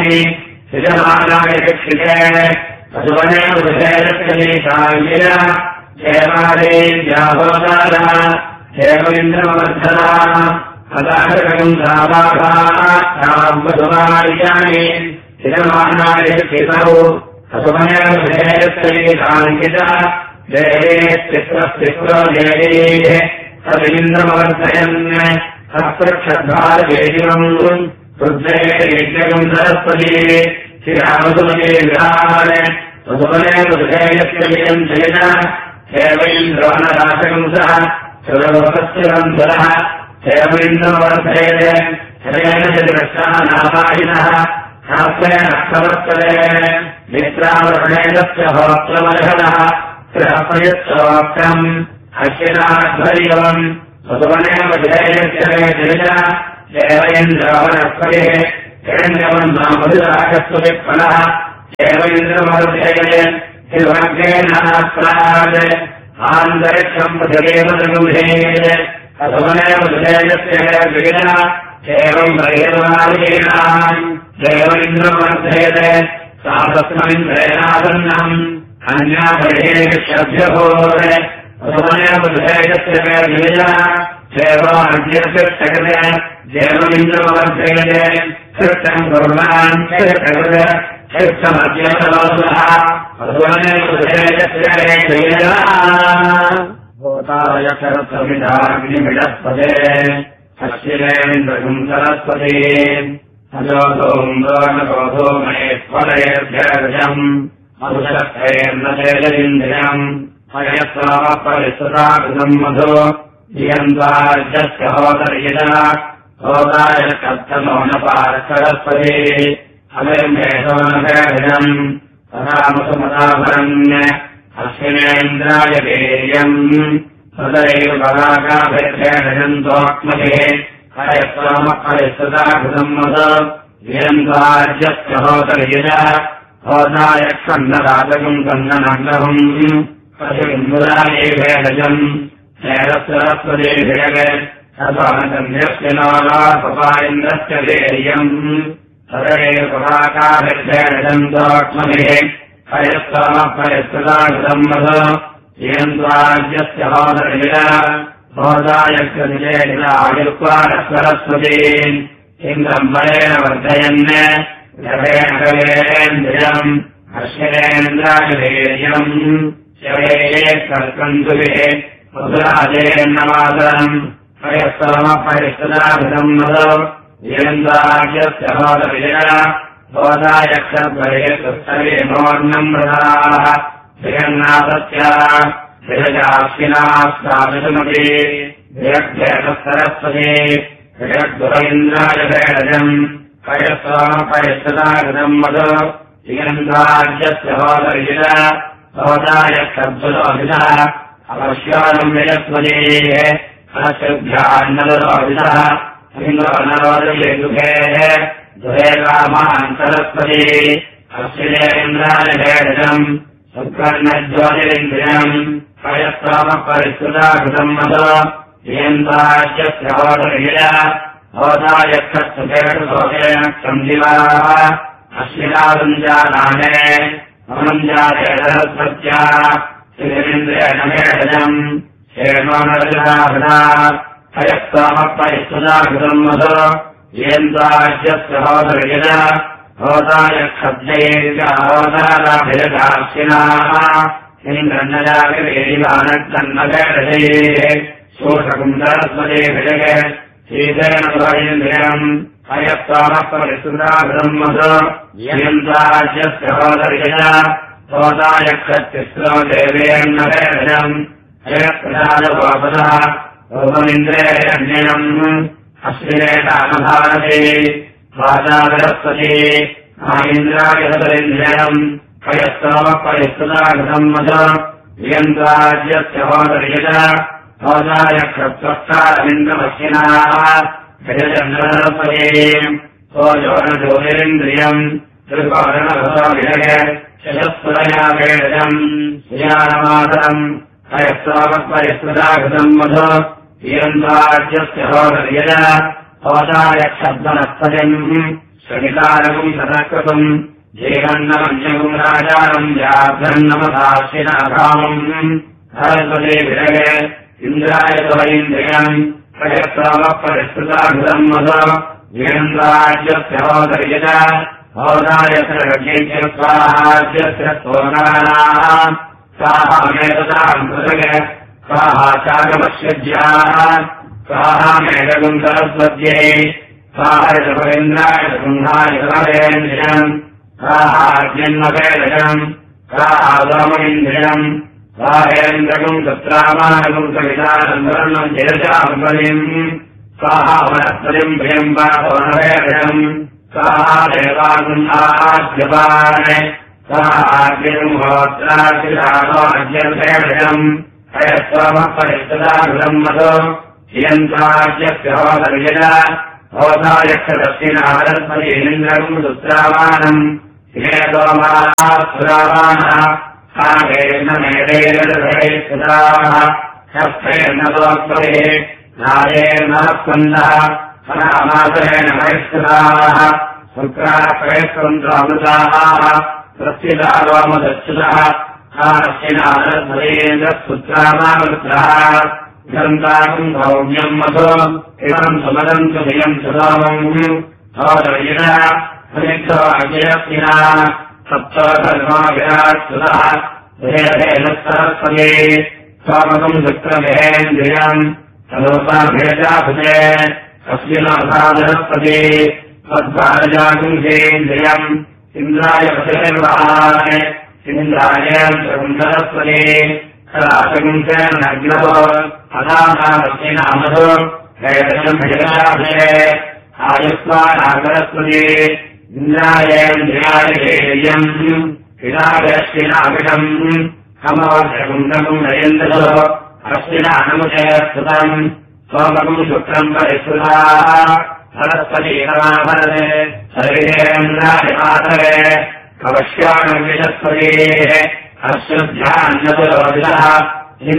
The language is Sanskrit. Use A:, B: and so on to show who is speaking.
A: यजमानाय शिक्षिते वसुवने वृषेरक्षणीशाङ्गिरा क्षेमादे व्याहोदारा क्षेमविन्द्रमवर्धना अदाहरकम् सावाभाम् वसुवार्याणि यजमानाय शिक्षितौ वसुवने वृषेरक्षणीशाङ्गिरा देवेस्तिस्रो देवेः तदिन्द्रमवर्धयन् हस्तक्षद्भारवेदिवम् रुद्रे यज्ञकम् सरस्वती श्रीरामसुमते विहार वसुमने वृषेयस्यम् जयन हेमैन्द्रवनराशकम् सः सुरलोकस्य बन्धुरः हेमैन्द्रमवर्धयते हरेण चतुरक्षानापायिनः शास्त्रेण समर्पते मित्रावरणेनस्य होत्रमर्हणः प्रयत्सोक्तम् अश्विनाध्वर्यवम् वसुमने वृषेयस्य जयन देवयन्द्रवनस्पतिः हिरण्यवम् मधुराकस्वतिः देवयन्द्रमवर्धयते हिर्वाग्येनास्त्रात् आन्तरिक्षम् पृथिवीमृगुंहेत् वसुमने वृषेयस्य जयन एवम् बहिर्वार्येणाम् देवयन्द्रमवर्धयते सा तस्मैन्द्रेणासन्नम् अन्या बहिर्श्रभ्यभूत् वसुमने वृषेयस्य जयन सेवाज्यक्षते देवमिन्द्रमवर्धयते कृष्णम् कुर्वान् कृष्णमद्यमलोसः वसुमने वृषेयस्य भूताय शरत्समिधाग्निमिडस्पते अश्विनेन्द्रगुम् सरस्वती अजोधोम्रोणकोधो महेश्वरेभ्यर्जम् मधुशक्तेर्न तेजलिन्द्रियम् मयस्वापरिसुताकृतम् मधु यन्तार्जस्य होतर्यजा होताय कर्थमोनपारसरस्वती अविर्मेषोनभेदम् तथामसुमताभरन् अश्विनेन्द्राय वीर्यम् तदैव पराकाभिर्भेदयन्तोक्मभिः हयस्वामपरिसुताकृतम् मधु यन्तार्जस्य होतर्यजा होताय कन्नराजकम् कन्ननग्नहम् पशुबिन्दुराये भेदजम् सरस्वतीभिरगे अथानन्द्रस्य वीर्यम् तदैव पराकाभिर्भेदयन्तोक्मभिः हयस्वामपरिसुताकृतम् मधु यन्त्वाज्यस्य होतर्यजा होताय सरस्वती इन्द्रम् बलेन वर्धयन् जवेन कवेन्द्रियम् अश्विनेन्द्राय वीर्यम् शवे कर्कन्तुभिः मधुराजेन्नमातरम् हयस्वामपरिसुताकृतम् मधु यन्त्वाज्यस्य होतर्यजा होताय क्षद्वरेतुस्तवेमोर्णम् प्रदाः जगन्नाथस्य विरजाश्विनास्तादृशमपि विरग्भेदसरस्वती विरग्धुरैन्द्राय भेदजम् हयस्वामपरिसुताकृतम् मधु यन्त्वाज्यस्य होतर्यजा होताय क्षद्भुतोऽभिधः अपश्यानम् यजस्वतीः अनश्रुभ्यान्नदरोऽभिधः इन्द्रोनरोदये दुःखेः दुहे रामान् सरस्वती अश्विनेन्द्राय भेदजम् सुकर्णज्योतिरिन्द्रियम् हयस्वामपरिसुताकृतम् मधु यन्ताज्यस्य होतर्यजा होताय क्षत्सुभेषुभोगेन क्षम्जिवाः अश्विनादुञ्जानाने मनुञ्जाते सरस्वत्या श्रीरेन्द्रेण भेदजम् क्षेमोनरजनाभृता हयस्वामपरिसुताकृतम् मधु यन्ताज्यस्य होतर्यजा होताय क्षब्दैर्होताराभिरजाश्विनाः इन्द्रन्नजाभिरेवानक्तन्नभेदजैः शोषकम् सरस्वतीभिजगे श्रीधरणन्द्रियम् हयस्वामपरिसुताकृतम् मधु यन्ताज्यस्य होतर्यजा होताय क्षत्तिस्रो देवेर्नभेदजम् हयप्रसादगोपदः ओममिन्द्रेरण्यम् अश्विनेतानभारते वाचागरस्वती आइन्द्राय सतरिन्द्रियम् हयस्वामपरिसुताकृतम् मधु यन्त्राज्यस्य होतर्यजा होताय क्षत्वस्तारमिन्द्रमश्विनाः भेदजन्नरस्वती सोजोनज्योतिरिन्द्रियम् त्रिकोणभृतोभिजगे शतस्वरया भेदजम् श्रियानमातरम् हयस्वामपरिसुताकृतम् मधु यन्त्राज्यस्य होतर्यजा होताय क्षब्दनस्पतिम् समितारकम् सदकृतम् जीवन्नमन्यगुम् राजानम् व्याघ्रन्नमदाशिनाभामम् सरस्वते विरगे इन्द्राय त्वरीन्द्रियम् प्रयत्नमपरिष्कृताघृतम् मद वीरन्द्राज्यस्य होदर्यज होदायस्य स्वाहाज्यस्य सोनाः स्वाहामेतताम् कृतगे स्वाहा चागमस्यज्याः स्वाहा मेघगुम् सरस्वत्यै स्वाहाय गृह्णाय समेन्द्रियम् स्वाहाज्यन्मपेदकम् स्वाहादोमइन्द्रियम् स्वाहेन्द्रगुम् सत्रामानगुम् सवितानन्दर्णम् जयजाम्बलिम् स्वाहा वनस्पतिम् प्रियम् पापवनवेदकम् स्वाहा देवागुण्डाद्यपाने स्वाहाग्निम् होत्राग्निरागोऽज्यपेदकम् हयस्वामपरिष्कृताघृतम् मदो हियन्त्वाज्यस्य होदर्यज होदायक्षदक्षिणावरस्पतीन्द्रगुम् सुत्रामानम् हिमेतोमाः सुरामानः सागेन मेधेरधरेष्कृताः शस्त्रेण दोक्तये नारेण स्कन्दः अनामासरेण परिष्कृताः शुक्राक्रयस्वन्त्रामृताः प्रस्थितारोमदच्छुतः साक्षिणावरस्पतीन्द्रः ग्रन्थाकम् भौम्यम् मधो इमम् सुमदम् च धियम् सुदामम् होदर्यः समिद्धो अजयस्विना सप्तधर्मा विराट्सुतः भेदेन सरस्वते स्वामकम् शुक्रमेहेन्द्रियम् तदोपाभेदाभुजे अस्मिनोधादरस्पते तद्भारजागुंसेन्द्रियम् इन्द्राय पतिर्वहाय इन्द्रायम् सरस्वते सदाशगुंसेन नग्नतो अदानामस्मिनामधो भेदकम् भेदाभुजे आयुष्मानागरस्पते इन्द्रायेन्द्रियायम् हिरागश्विनाभिषम् हमवशकुन्दकम् नरेन्द्रो अश्विनानमुचयस्तुतम् सोमकम् शुक्रम् परिष्कृताः सरस्वतीकराभरते सर्वेन्द्रायमातरे अवश्याणविशस्पतेः अश्रुध्यान्यतुरोदितः